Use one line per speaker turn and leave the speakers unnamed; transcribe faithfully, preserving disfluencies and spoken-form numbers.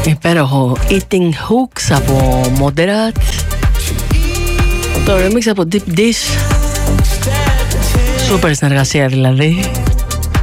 Υπέροχο Eating Hooks από Moderat. Το remix από Deep Dish. Σούπερ συνεργασία δηλαδή.